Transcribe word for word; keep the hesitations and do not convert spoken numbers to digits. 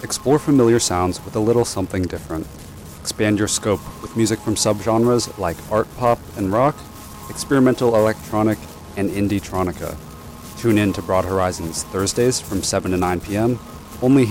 Explore familiar sounds with a little something different. Expand your scope with music from subgenres like art pop and rock, experimental electronic, and indie tronica. Tune in to Broad Horizons Thursdays from seven to nine p.m. only